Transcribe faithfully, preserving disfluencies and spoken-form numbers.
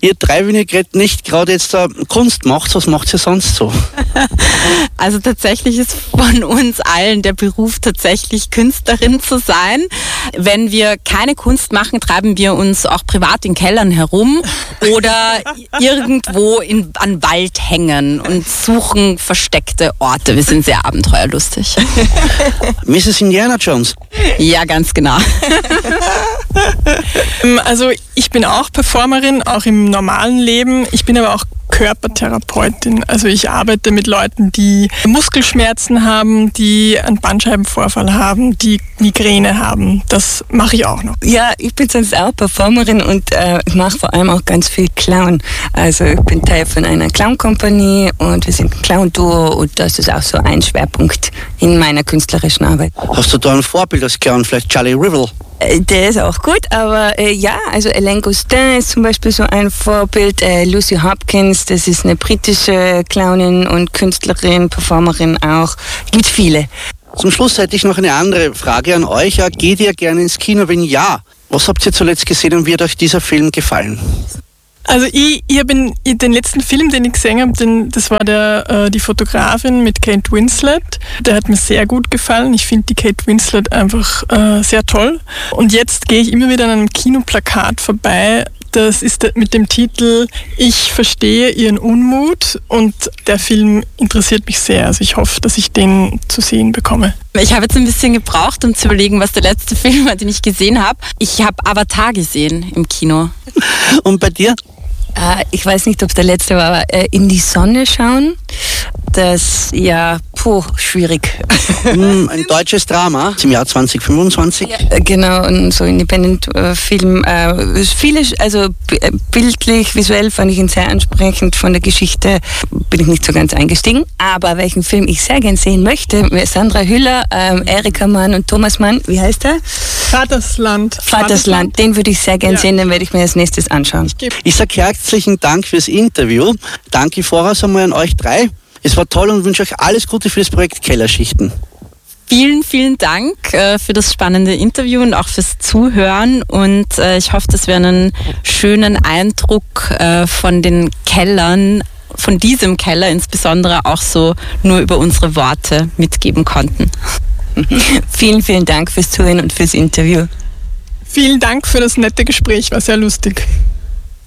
Ihr drei Vinaigretten nicht gerade jetzt äh, Kunst macht, was macht ihr sonst so? Also tatsächlich ist von uns allen der Beruf tatsächlich Künstlerin zu sein. Wenn wir keine Kunst machen, treiben wir uns auch privat in Kellern herum oder irgendwo in, an Wald hängen und suchen versteckte Orte. Wir sind sehr abenteuerlustig. Misses Indiana Jones. Ja, ganz genau. Also ich bin auch Performerin, auch im normalen Leben. Ich bin aber auch Körpertherapeutin. Also ich arbeite mit Leuten, die Muskelschmerzen haben, die einen Bandscheibenvorfall haben, die Migräne haben. Das mache ich auch noch. Ja, ich bin sonst auch Performerin und äh, ich mache vor allem auch ganz viel Clown. Also ich bin Teil von einer Clown-Kompanie und wir sind ein Clown-Duo und das ist auch so ein Schwerpunkt in meiner künstlerischen Arbeit. Hast du da ein Vorbild als Clown, vielleicht Charlie Rivel? Der ist auch gut, aber äh, ja, also Elaine Gostin ist zum Beispiel so ein Vorbild. Äh, Lucy Hopkins, das ist eine britische Clownin und Künstlerin, Performerin auch. Gibt viele. Zum Schluss hätte ich noch eine andere Frage an euch. Ja, geht ihr gerne ins Kino? Wenn ja, was habt ihr zuletzt gesehen und wie hat euch dieser Film gefallen? Also ich, ich habe den letzten Film, den ich gesehen habe, den, das war der, äh, die Fotografin mit Kate Winslet. Der hat mir sehr gut gefallen. Ich finde die Kate Winslet einfach äh, sehr toll. Und jetzt gehe ich immer wieder an einem Kinoplakat vorbei. Das ist mit dem Titel Ich verstehe Ihren Unmut und der Film interessiert mich sehr. Also ich hoffe, dass ich den zu sehen bekomme. Ich habe jetzt ein bisschen gebraucht, um zu überlegen, was der letzte Film war, den ich gesehen habe. Ich habe Avatar gesehen im Kino. Und bei dir? Äh, ich weiß nicht, ob der letzte war, aber äh, In die Sonne schauen. Das, ja, puh, schwierig. Ein deutsches Drama im Jahr zwanzig fünfundzwanzig. Ja, genau, und so Independent-Film. Äh, viele, also bildlich, visuell fand ich ihn sehr ansprechend. Von der Geschichte bin ich nicht so ganz eingestiegen. Aber welchen Film ich sehr gern sehen möchte, Sandra Hüller, ähm, Erika Mann und Thomas Mann, wie heißt der? Vatersland. Vatersland, den würde ich sehr gern ja. sehen, den werde ich mir als nächstes anschauen. Ich, ich sage herzlichen Dank fürs Interview. Danke voraus einmal an euch drei. Es war toll und wünsche euch alles Gute für das Projekt Kellerschichten. Vielen, vielen Dank äh, für das spannende Interview und auch fürs Zuhören. Und äh, ich hoffe, dass wir einen schönen Eindruck äh, von den Kellern, von diesem Keller insbesondere auch so nur über unsere Worte mitgeben konnten. Vielen, vielen Dank fürs Zuhören und fürs Interview. Vielen Dank für das nette Gespräch, war sehr lustig.